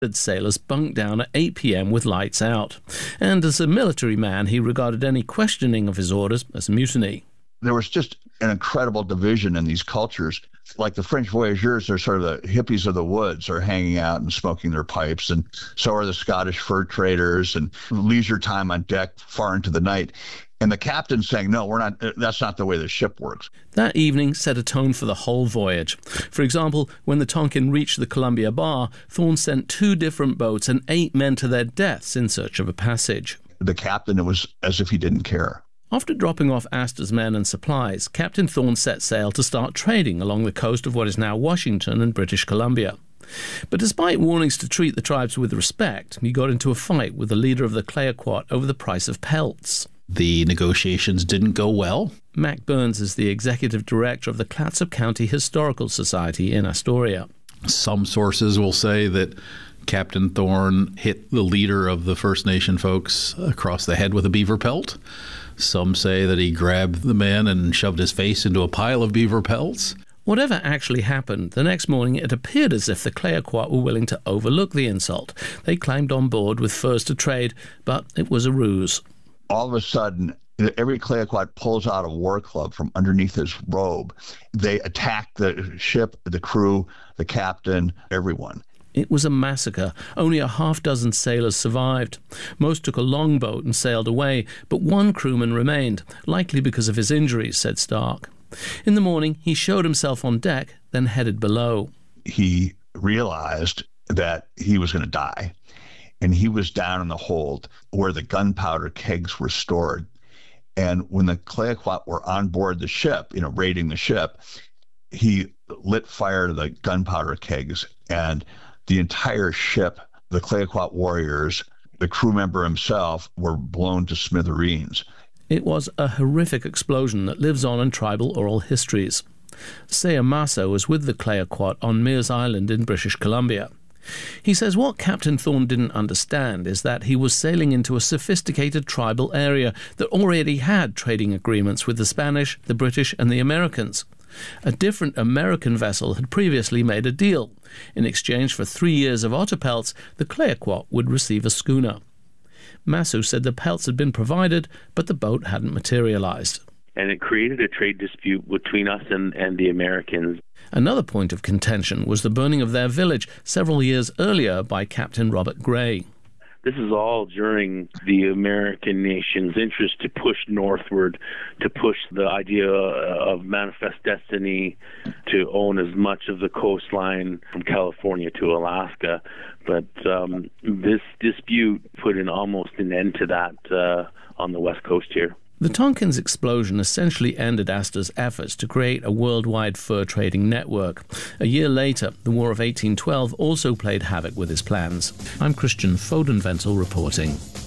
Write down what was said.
sailors bunked down at 8 p.m. with lights out. And as a military man, he regarded any questioning of his orders as mutiny. There was just an incredible division in these cultures. Like the French voyageurs are sort of the hippies of the woods, are hanging out and smoking their pipes, and so are the Scottish fur traders, and leisure time on deck far into the night. And the captain's saying, no, we're not. That's not the way the ship works. That evening set a tone for the whole voyage. For example, when the Tonkin reached the Columbia Bar, Thorne sent 2 different boats and 8 men to their deaths in search of a passage. The captain, it was as if he didn't care. After dropping off Astor's men and supplies, Captain Thorne set sail to start trading along the coast of what is now Washington and British Columbia. But despite warnings to treat the tribes with respect, he got into a fight with the leader of the Clayoquot over the price of pelts. The negotiations didn't go well. Mac Burns is the executive director of the Clatsop County Historical Society in Astoria. Some sources will say that Captain Thorne hit the leader of the First Nation folks across the head with a beaver pelt. Some say that he grabbed the man and shoved his face into a pile of beaver pelts. Whatever actually happened, the next morning it appeared as if the Clayoquot were willing to overlook the insult. They climbed on board with furs to trade, but it was a ruse. All of a sudden, every Clayoquot pulls out a war club from underneath his robe. They attack the ship, the crew, the captain, everyone. It was a massacre. Only a half-dozen sailors survived. Most took a longboat and sailed away, but 1 crewman remained, likely because of his injuries, said Stark. In the morning, he showed himself on deck, then headed below. He realized that he was going to die, and he was down in the hold where the gunpowder kegs were stored. And when the Clayoquot were on board the ship, raiding the ship, he lit fire to the gunpowder kegs, and the entire ship, the Clayoquot warriors, the crew member himself, were blown to smithereens. It was a horrific explosion that lives on in tribal oral histories. Seya Massa was with the Clayoquot on Mears Island in British Columbia. He says what Captain Thorne didn't understand is that he was sailing into a sophisticated tribal area that already had trading agreements with the Spanish, the British, and the Americans. A different American vessel had previously made a deal. In exchange for 3 years of otter pelts, the Clayoquot would receive a schooner. Massou said the pelts had been provided, but the boat hadn't materialized. And it created a trade dispute between us and the Americans. Another point of contention was the burning of their village several years earlier by Captain Robert Gray. This is all during the American nation's interest to push northward, to push the idea of manifest destiny, to own as much of the coastline from California to Alaska. But this dispute put almost an end to that on the west coast here. The Tonkin's explosion essentially ended Astor's efforts to create a worldwide fur trading network. A year later, the War of 1812 also played havoc with his plans. I'm Christian Fodenventel reporting.